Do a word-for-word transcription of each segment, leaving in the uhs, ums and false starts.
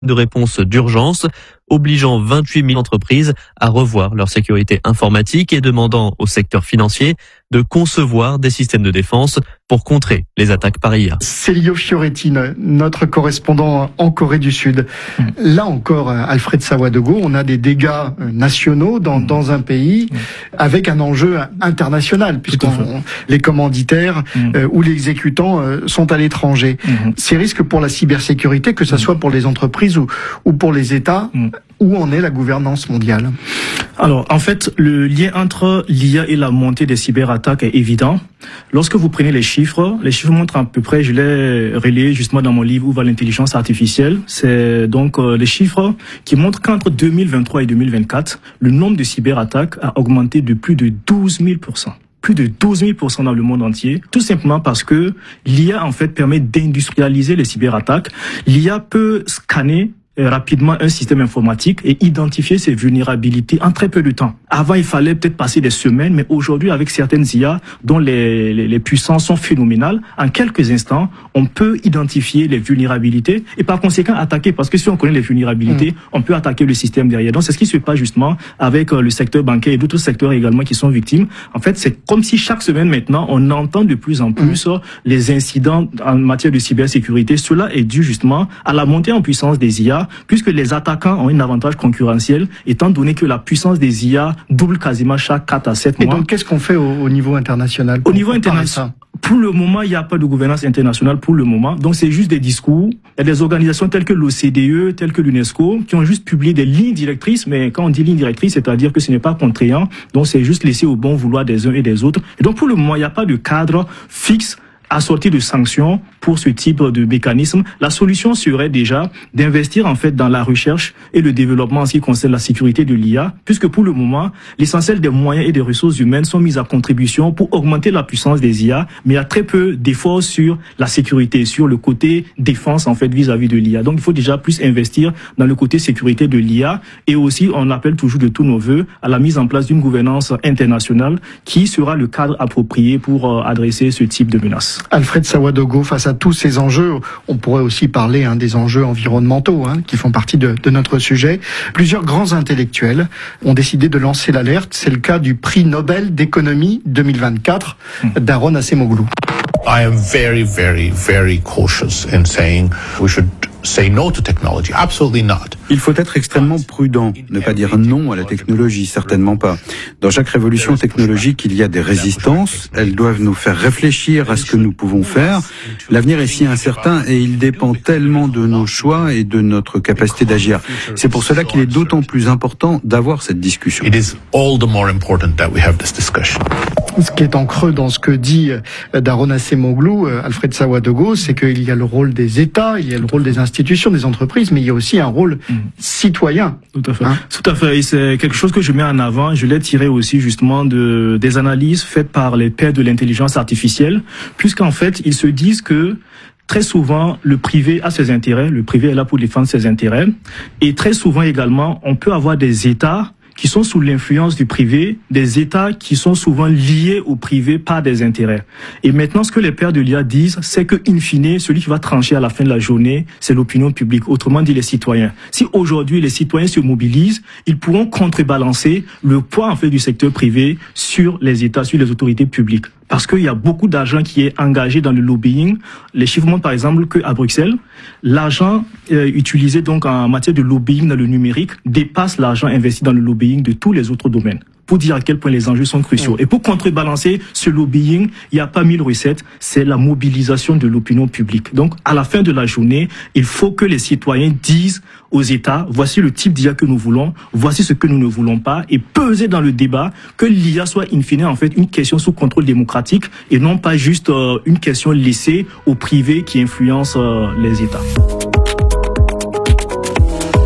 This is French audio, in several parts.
de réponse d'urgence, obligeant vingt-huit mille entreprises à revoir leur sécurité informatique et demandant au secteur financier de concevoir des systèmes de défense pour contrer les attaques par I A. Célio Fioretti, notre correspondant en Corée du Sud. Mmh. Là encore, Alfred Sawadogo, on a des dégâts nationaux dans, mmh. dans un pays mmh. avec un enjeu international, puisque les commanditaires mmh. euh, ou les exécutants euh, sont à l'étranger. Mmh. Ces risques pour la cybersécurité, que ce soit pour les entreprises ou, ou pour les États, mmh. où en est la gouvernance mondiale? Alors, en fait, le lien entre l'I A et la montée des cyberattaques est évident. Lorsque vous prenez les chiffres, les chiffres montrent à peu près, je l'ai relayé justement dans mon livre Où va l'intelligence artificielle. C'est donc euh, les chiffres qui montrent qu'entre deux mille vingt-trois et deux mille vingt-quatre, le nombre de cyberattaques a augmenté de plus de douze mille pour cent. Plus de douze mille pour cent dans le monde entier, tout simplement parce que l'I A en fait permet d'industrialiser les cyberattaques. L'I A peut scanner rapidement un système informatique et identifier ses vulnérabilités en très peu de temps. Avant, il fallait peut-être passer des semaines, mais aujourd'hui, avec certaines I A dont les, les, les puissances sont phénoménales, en quelques instants, on peut identifier les vulnérabilités et par conséquent attaquer, parce que si on connaît les vulnérabilités, mmh. on peut attaquer le système derrière. Donc, c'est ce qui se passe justement avec le secteur bancaire et d'autres secteurs également qui sont victimes. En fait, c'est comme si chaque semaine maintenant, on entend de plus en plus mmh. les incidents en matière de cybersécurité. Cela est dû justement à la montée en puissance des I A, puisque les attaquants ont un avantage concurrentiel, étant donné que la puissance des I A double quasiment chaque quatre à sept mois. Et donc, qu'est-ce qu'on fait au, au niveau international? Au niveau international, pour le moment, il n'y a pas de gouvernance internationale pour le moment. Donc, c'est juste des discours. Il y a des organisations telles que l'O C D E, telles que l'UNESCO, qui ont juste publié des lignes directrices. Mais quand on dit lignes directrices, c'est-à-dire que ce n'est pas contraignant. Donc, c'est juste laissé au bon vouloir des uns et des autres. Et donc, pour le moment, il n'y a pas de cadre fixe assorti de sanctions pour ce type de mécanisme. La solution serait déjà d'investir en fait dans la recherche et le développement en ce qui concerne la sécurité de l'I A, puisque pour le moment, l'essentiel des moyens et des ressources humaines sont mis à contribution pour augmenter la puissance des I A, mais il y a très peu d'efforts sur la sécurité, sur le côté défense en fait vis-à-vis de l'I A. Donc il faut déjà plus investir dans le côté sécurité de l'I A et aussi on appelle toujours de tous nos voeux à la mise en place d'une gouvernance internationale qui sera le cadre approprié pour adresser ce type de menaces. Alfred Sawadogo, face à tous ces enjeux, on pourrait aussi parler hein, des enjeux environnementaux hein, qui font partie de, de notre sujet. Plusieurs grands intellectuels ont décidé de lancer l'alerte. C'est le cas du prix Nobel d'économie deux mille vingt-quatre d'Haron Acemoglu. I am very, very, very cautious in saying we should say no to technology. Absolutely not. Il faut être extrêmement prudent, ne pas dire non à la technologie, certainement pas. Dans chaque révolution technologique, il y a des résistances, elles doivent nous faire réfléchir à ce que nous pouvons faire. L'avenir est si incertain et il dépend tellement de nos choix et de notre capacité d'agir. C'est pour cela qu'il est d'autant plus important d'avoir cette discussion. It is all the more important that we have this discussion. Ce qui est en creux dans ce que dit Daron Acemoglu, Alfred Sawadogo, c'est qu'il y a le rôle des États, il y a le rôle des institutions, des entreprises, mais il y a aussi un rôle mmh. citoyen. Tout à fait. Hein? Tout à fait. Et c'est quelque chose que je mets en avant. Je l'ai tiré aussi justement de des analyses faites par les pairs de l'intelligence artificielle, puisqu'en fait, ils se disent que très souvent, le privé a ses intérêts, le privé est là pour défendre ses intérêts, et très souvent également, on peut avoir des États qui sont sous l'influence du privé, des États qui sont souvent liés au privé par des intérêts. Et maintenant, ce que les pairs de l'I A disent, c'est que, in fine, celui qui va trancher à la fin de la journée, c'est l'opinion publique, autrement dit les citoyens. Si aujourd'hui les citoyens se mobilisent, ils pourront contrebalancer le poids en fait du secteur privé sur les États, sur les autorités publiques. Parce qu'il y a beaucoup d'argent qui est engagé dans le lobbying. Les chiffres montrent par exemple qu'à Bruxelles, l'argent euh, utilisé donc en matière de lobbying dans le numérique dépasse l'argent investi dans le lobbying de tous les autres domaines. Pour dire à quel point les enjeux sont cruciaux. Et pour contrebalancer ce lobbying, il n'y a pas mille recettes, c'est la mobilisation de l'opinion publique. Donc, à la fin de la journée, il faut que les citoyens disent aux États, voici le type d'I A que nous voulons, voici ce que nous ne voulons pas, et peser dans le débat que l'I A soit in fine en fait une question sous contrôle démocratique et non pas juste euh, une question laissée au privé qui influence euh, les États.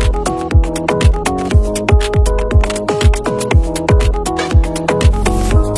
On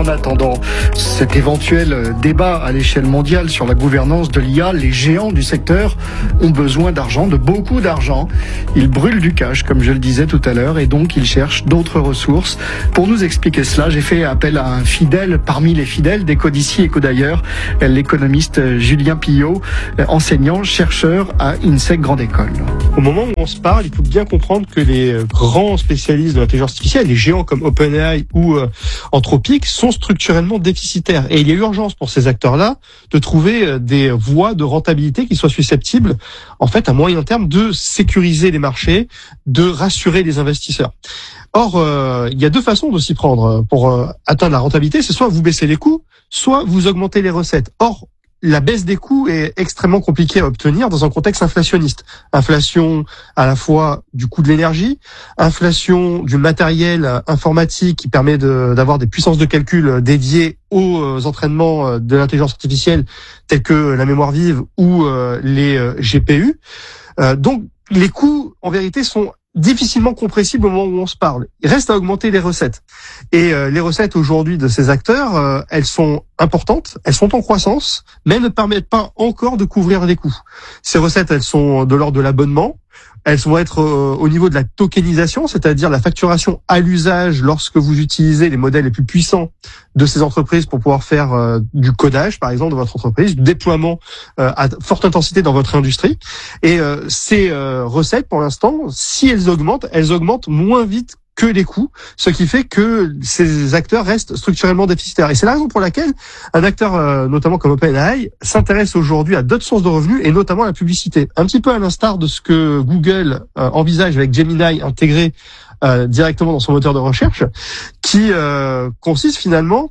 en attendant cet éventuel débat à l'échelle mondiale sur la gouvernance de l'I A, les géants du secteur ont besoin d'argent, de beaucoup d'argent. Ils brûlent du cash, comme je le disais tout à l'heure, et donc ils cherchent d'autres ressources. Pour nous expliquer cela, j'ai fait appel à un fidèle parmi les fidèles d'Eco d'ici, Eco d'ailleurs, l'économiste Julien Pillot, enseignant, chercheur à INSEC Grande École. Au moment où on se parle, il faut bien comprendre que les grands spécialistes de l'intelligence artificielle, les géants comme OpenAI ou euh, Anthropic, sont structurellement déficitaires. Et il y a urgence pour ces acteurs-là de trouver des voies de rentabilité qui soient susceptibles, en fait, à moyen terme, de sécuriser les marchés, de rassurer les investisseurs. Or, euh, il y a deux façons de s'y prendre pour euh, atteindre la rentabilité. C'est soit vous baissez les coûts, soit vous augmentez les recettes. Or, la baisse des coûts est extrêmement compliquée à obtenir dans un contexte inflationniste. Inflation à la fois du coût de l'énergie, inflation du matériel informatique qui permet de, d'avoir des puissances de calcul dédiées aux entraînements de l'intelligence artificielle tels que la mémoire vive ou les G P U. Donc, les coûts, en vérité, sont difficilement compressible au moment où on se parle. Il reste à augmenter les recettes. Et euh, les recettes aujourd'hui de ces acteurs, euh, elles sont importantes, elles sont en croissance, mais elles ne permettent pas encore de couvrir les coûts. Ces recettes, elles sont de l'ordre de l'abonnement. Elles vont être euh, au niveau de la tokenisation, c'est-à-dire la facturation à l'usage lorsque vous utilisez les modèles les plus puissants de ces entreprises pour pouvoir faire euh, du codage, par exemple, de votre entreprise, du déploiement euh, à forte intensité dans votre industrie. Et euh, ces euh, recettes, pour l'instant, si elles augmentent, elles augmentent moins vite que les coûts, ce qui fait que ces acteurs restent structurellement déficitaires. Et c'est la raison pour laquelle un acteur, euh, notamment comme OpenAI, s'intéresse aujourd'hui à d'autres sources de revenus, et notamment à la publicité. Un petit peu à l'instar de ce que Google euh, envisage avec Gemini intégré euh, directement dans son moteur de recherche, qui euh, consiste finalement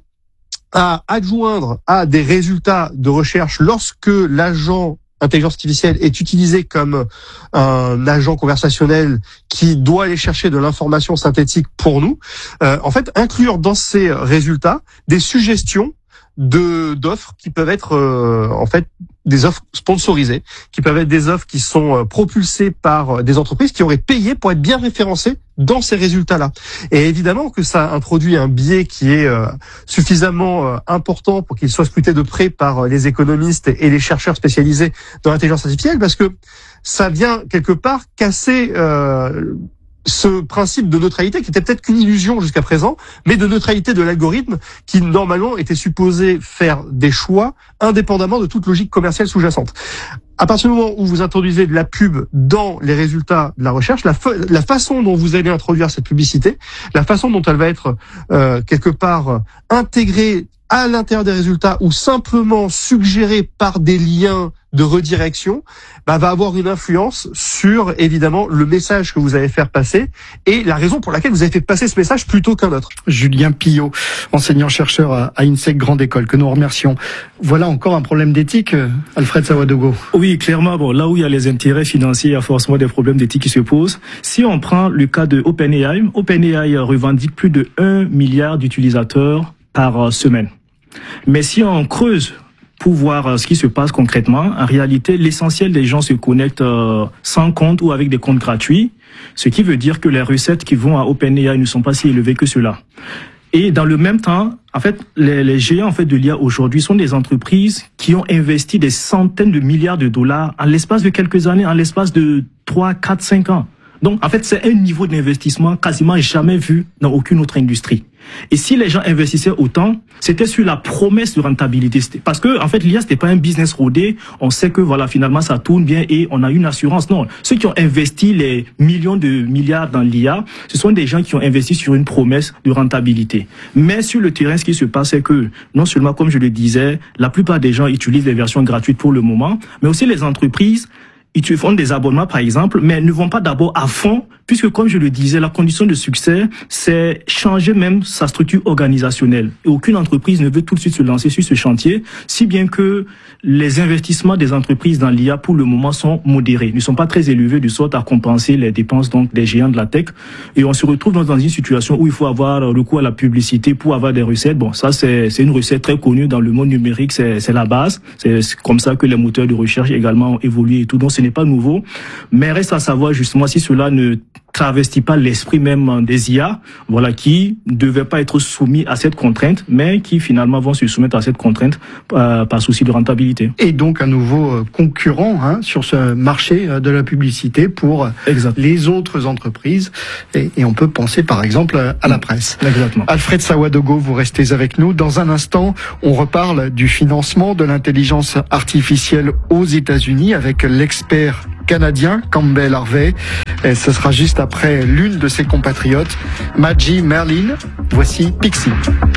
à adjoindre à des résultats de recherche lorsque l'agent intelligence artificielle est utilisé comme un agent conversationnel qui doit aller chercher de l'information synthétique pour nous, euh, en fait, inclure dans ces résultats des suggestions de d'offres qui peuvent être euh, en fait des offres sponsorisées, qui peuvent être des offres qui sont euh, propulsées par des entreprises qui auraient payé pour être bien référencées dans ces résultats-là. Et évidemment que ça introduit un biais qui est euh, suffisamment euh, important pour qu'il soit scruté de près par euh, les économistes et les chercheurs spécialisés dans l'intelligence artificielle, parce que ça vient quelque part casser euh, ce principe de neutralité qui était peut-être qu'une illusion jusqu'à présent, mais de neutralité de l'algorithme qui normalement était supposé faire des choix indépendamment de toute logique commerciale sous-jacente. À partir du moment où vous introduisez de la pub dans les résultats de la recherche, la, fa- la façon dont vous allez introduire cette publicité, la façon dont elle va être euh, quelque part intégrée à l'intérieur des résultats ou simplement suggérée par des liens de redirection, bah, va avoir une influence sur, évidemment, le message que vous allez faire passer et la raison pour laquelle vous avez fait passer ce message plutôt qu'un autre. Julien Pillot, enseignant-chercheur à INSEC Grande École, que nous remercions. Voilà encore un problème d'éthique, Alfred Sawadogo. Oui, clairement, bon, là où il y a les intérêts financiers, il y a forcément des problèmes d'éthique qui se posent. Si on prend le cas de OpenAI, OpenAI revendique plus de un milliard d'utilisateurs par semaine. Mais si on creuse pour voir ce qui se passe concrètement, en réalité, l'essentiel des gens se connectent euh, sans compte ou avec des comptes gratuits, ce qui veut dire que les recettes qui vont à OpenAI ne sont pas si élevées que cela. Et dans le même temps, en fait, les, les géants en fait de l'I A aujourd'hui sont des entreprises qui ont investi des centaines de milliards de dollars en l'espace de quelques années, en l'espace de trois, quatre, cinq ans. Donc, en fait, c'est un niveau d'investissement quasiment jamais vu dans aucune autre industrie. Et si les gens investissaient autant, c'était sur la promesse de rentabilité. Parce que, en fait, l'I A, c'était pas un business rodé. On sait que, voilà, finalement, ça tourne bien et on a une assurance. Non. Ceux qui ont investi les millions de milliards dans l'I A, ce sont des gens qui ont investi sur une promesse de rentabilité. Mais sur le terrain, ce qui se passe, c'est que, non seulement, comme je le disais, la plupart des gens utilisent les versions gratuites pour le moment, mais aussi les entreprises, ils font des abonnements, par exemple, mais ne vont pas d'abord à fond, puisque, comme je le disais, la condition de succès, c'est changer même sa structure organisationnelle. Et aucune entreprise ne veut tout de suite se lancer sur ce chantier, si bien que les investissements des entreprises dans l'I A, pour le moment, sont modérés, ne sont pas très élevés, de sorte à compenser les dépenses donc des géants de la tech. Et on se retrouve dans une situation où il faut avoir recours à la publicité pour avoir des recettes. Bon, ça, c'est, c'est une recette très connue dans le monde numérique, c'est, c'est la base. C'est comme ça que les moteurs de recherche également ont évolué et tout. Donc, ce n'est pas nouveau, mais reste à savoir justement si cela ne travestit pas l'esprit même des I A, voilà, qui ne devaient pas être soumis à cette contrainte, mais qui finalement vont se soumettre à cette contrainte euh, par souci de rentabilité. Et donc un nouveau concurrent hein, sur ce marché de la publicité pour exact. Les autres entreprises. Et, et on peut penser par exemple à la presse. Exactement. Alfred Sawadogo, vous restez avec nous. Dans un instant, on reparle du financement de l'intelligence artificielle aux États-Unis avec l'expert canadien Campbell Harvey. Et ce sera juste après l'une de ses compatriotes, Maggie Merlin. Voici Pixie.